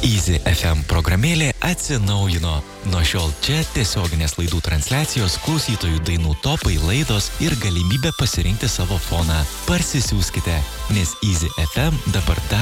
Easy FM programėlė atsinaujino. Nuo šiol čia tiesioginės laidų transliacijos, klausytojų dainų topai, laidos ir galimybė pasirinkti savo foną. Parsisiųskite, nes Easy FM dabar dar